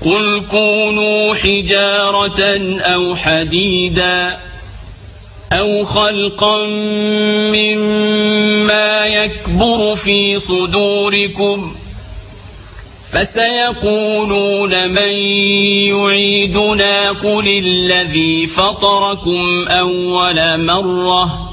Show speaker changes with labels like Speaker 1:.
Speaker 1: قل كونوا حجارة أو حديدا أو خلقا مما يكبر في صدوركم فسيقولون من يعيدنا قل الذي فطركم أول مرة